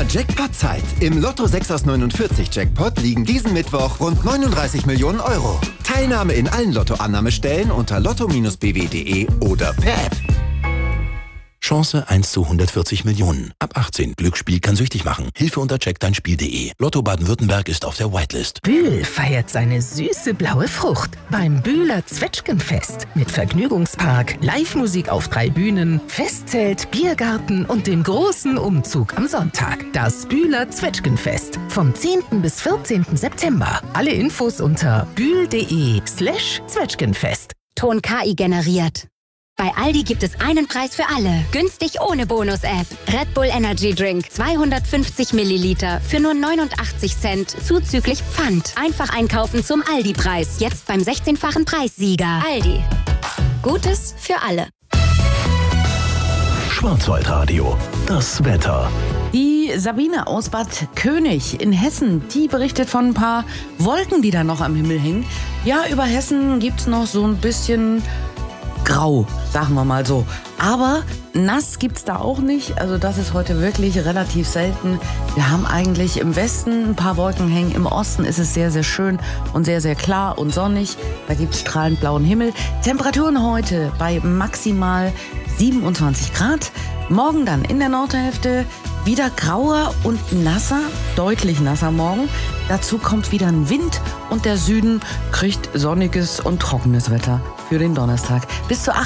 Jackpot-Zeit. Im Lotto 6 aus 49 Jackpot liegen diesen Mittwoch rund 39 Millionen Euro. Teilnahme in allen Lottoannahmestellen unter lotto-bw.de oder per App. Chance 1 zu 140 Millionen. Ab 18. Glücksspiel kann süchtig machen. Hilfe unter checkdeinspiel.de. Lotto Baden-Württemberg ist auf der Whitelist. Bühl feiert seine süße blaue Frucht beim Bühler Zwetschgenfest. Mit Vergnügungspark, Live-Musik auf 3 Bühnen, Festzelt, Biergarten und dem großen Umzug am Sonntag. Das Bühler Zwetschgenfest. Vom 10. bis 14. September. Alle Infos unter bühl.de/Zwetschgenfest. Ton KI generiert. Bei Aldi gibt es einen Preis für alle. Günstig ohne Bonus-App. Red Bull Energy Drink 250 Milliliter für nur 89 Cent zuzüglich Pfand. Einfach einkaufen zum Aldi-Preis. Jetzt beim 16-fachen Preissieger. Aldi. Gutes für alle. Schwarzwaldradio. Das Wetter. Die Sabine aus Bad König in Hessen, die berichtet von ein paar Wolken, die da noch am Himmel hängen. Ja, über Hessen gibt's noch so ein bisschen grau, sagen wir mal so. Aber nass gibt's da auch nicht. Also das ist heute wirklich relativ selten. Wir haben eigentlich im Westen ein paar Wolken hängen. Im Osten ist es sehr, sehr schön und sehr, sehr klar und sonnig. Da gibt's strahlend blauen Himmel. Temperaturen heute bei maximal 27 Grad. Morgen dann in der Nordhälfte wieder grauer und nasser, deutlich nasser morgen. Dazu kommt wieder ein Wind und der Süden kriegt sonniges und trockenes Wetter für den Donnerstag. Bis zu